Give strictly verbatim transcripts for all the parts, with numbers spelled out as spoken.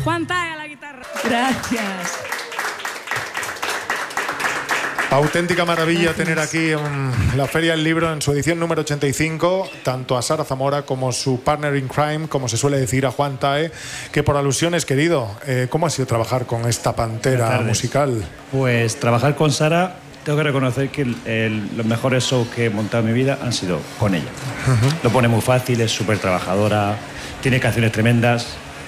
Juan Tae a la guitarra. Gracias. Auténtica maravilla Gracias. Tener aquí en la Feria del Libro, en su edición número ochenta y cinco, tanto a Sara Zamora como su partner in crime, como se suele decir, a Juan Tae, que por alusiones, querido, eh, ¿cómo ha sido trabajar con esta pantera musical? Pues trabajar con Sara, tengo que reconocer que el, el, los mejores shows que he montado en mi vida han sido con ella. Uh-huh. Lo pone muy fácil, es súper trabajadora, tiene canciones tremendas,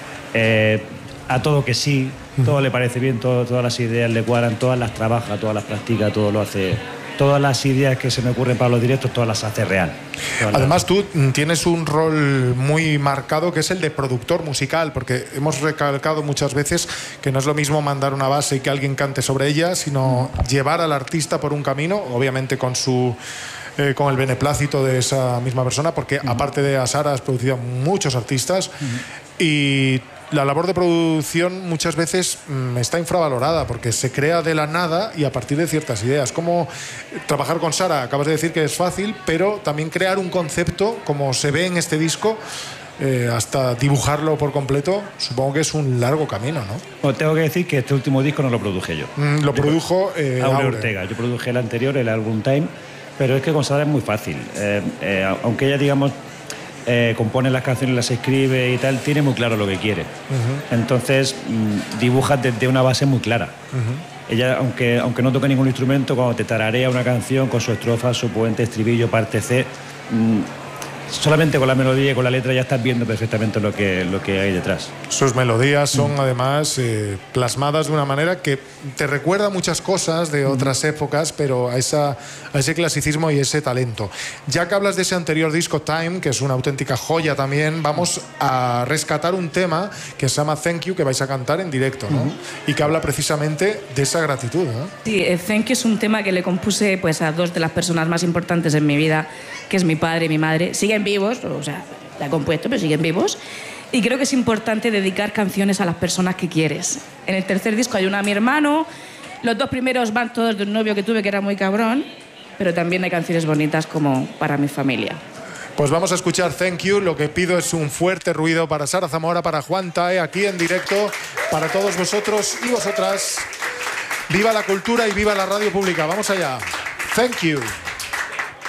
eh, a todo que sí. Todo le parece bien, todo, todas las ideas le cuadran, todas las trabaja, todas las practica, todo lo hace. Todas las ideas que se me ocurren para los directos, todas las hace real. Además, tú tienes un rol muy marcado que es el de productor musical, porque hemos recalcado muchas veces que no es lo mismo mandar una base y que alguien cante sobre ella, sino llevar al artista por un camino, obviamente con su... Eh, con el beneplácito de esa misma persona, porque uh-huh. aparte de a Sara has producido a muchos artistas uh-huh. y la labor de producción muchas veces mmm, está infravalorada porque se crea de la nada y a partir de ciertas ideas. Como trabajar con Sara, acabas de decir que es fácil, pero también crear un concepto como se ve en este disco, eh, hasta dibujarlo por completo, supongo que es un largo camino, ¿no? Pues tengo que decir que este último disco no lo produje yo. Mm, lo yo produjo eh, Aure Aure. Ortega. Yo produje el anterior, el Album Time. Pero es que con Sara es muy fácil. Eh, eh, aunque ella, digamos, eh, compone las canciones, las escribe y tal, tiene muy claro lo que quiere. Uh-huh. Entonces, mmm, dibuja desde una base muy clara. Uh-huh. Ella, aunque, aunque no toque ningún instrumento, cuando te tararea una canción con su estrofa, su puente, estribillo, parte C, mmm, solamente con la melodía y con la letra ya estás viendo perfectamente lo que, lo que hay detrás. Sus melodías son mm. además eh, plasmadas de una manera que te recuerda muchas cosas de otras mm. épocas, pero a, esa, a ese clasicismo y ese talento. Ya que hablas de ese anterior disco, Time, que es una auténtica joya también, vamos a rescatar un tema que se llama Thank You, que vais a cantar en directo, ¿no? Mm. Y que habla precisamente de esa gratitud, ¿no? Sí, eh, Thank You es un tema que le compuse pues, a dos de las personas más importantes en mi vida, que es mi padre y mi madre. Siguen vivos, o sea, la he compuesto, pero siguen vivos. Y creo que es importante dedicar canciones a las personas que quieres. En el tercer disco hay una a mi hermano, los dos primeros van todos de un novio que tuve que era muy cabrón, pero también hay canciones bonitas como para mi familia. Pues vamos a escuchar Thank You. Lo que pido es un fuerte ruido para Sara Zamora, para Juan Tae, aquí en directo, para todos vosotros y vosotras. Viva la cultura y viva la radio pública. Vamos allá. Thank You.